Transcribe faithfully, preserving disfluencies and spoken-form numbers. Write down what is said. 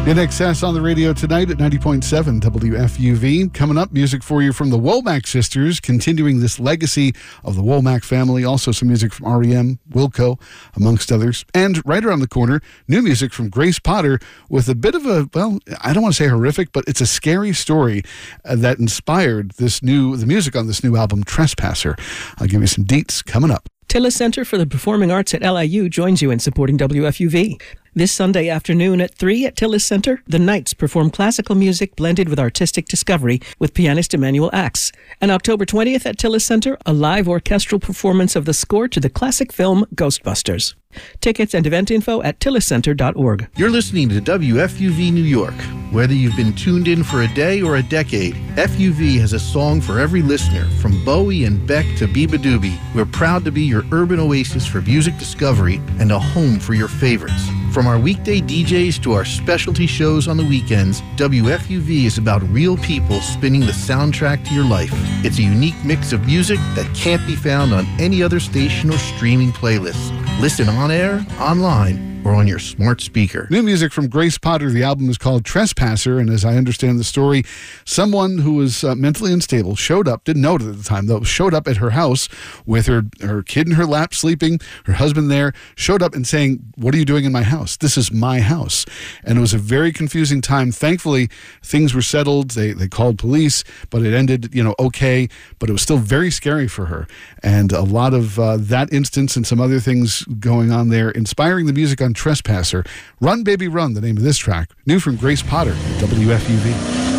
In Excess on the radio tonight at ninety point seven W F U V. Coming up, music for you from the Womack sisters, continuing this legacy of the Womack family. Also some music from R E M, Wilco, amongst others. And right around the corner, new music from Grace Potter with a bit of a, well, I don't want to say horrific, but it's a scary story uh, that inspired this new, the music on this new album, Trespasser. I'll give you some deets coming up. Tillis Center for the Performing Arts at L I U joins you in supporting W F U V. This Sunday afternoon at three at Tillis Center, the Knights perform classical music blended with artistic discovery with pianist Emmanuel Axe. And October twentieth at Tillis Center, a live orchestral performance of the score to the classic film Ghostbusters. Tickets and event info at tillis center dot org. You're listening to W F U V New York. Whether you've been tuned in for a day or a decade, F U V has a song for every listener, from Bowie and Beck to Biba Doobie. We're proud to be your urban oasis for music discovery and a home for your favorites. From our weekday D Js to our specialty shows on the weekends, W F U V is about real people spinning the soundtrack to your life. It's a unique mix of music that can't be found on any other station or streaming playlist. Listen on air, online, or on your smart speaker. New music from Grace Potter. The album is called Trespasser, and as I understand the story, someone who was uh, mentally unstable showed up, didn't know it at the time though, showed up at her house with her, her kid in her lap sleeping, her husband there, showed up and saying, "What are you doing in my house? This is my house." And it was a very confusing time. Thankfully, things were settled. They, they called police, but it ended, you know, okay, but it was still very scary for her. And a lot of uh, that instance and some other things going on there, inspiring the music on Trespasser. Run Baby Run, the name of this track. New from Grace Potter, W F U V.